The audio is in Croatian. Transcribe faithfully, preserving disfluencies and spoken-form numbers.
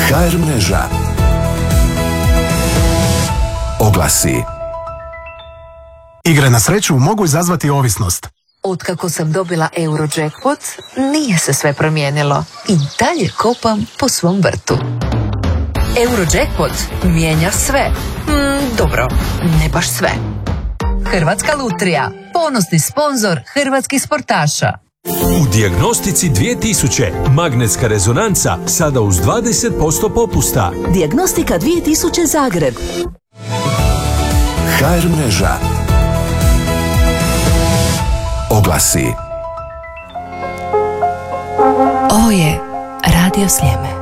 ha er mreža. Oglasi. Igre na sreću mogu izazvati ovisnost. Otkako sam dobila Eurojackpot, nije se sve promijenilo. I dalje kopam po svom vrtu. Eurojackpot mijenja sve. Mm, dobro, ne baš sve. Hrvatska lutrija, ponosni sponzor hrvatskih sportaša. U Dijagnostici dvije tisuće magnetska rezonanca sada uz dvadeset posto popusta. Dijagnostika dvije tisuće Zagreb. ha er mreža. Oglasi. Ovo je Radio Sljeme.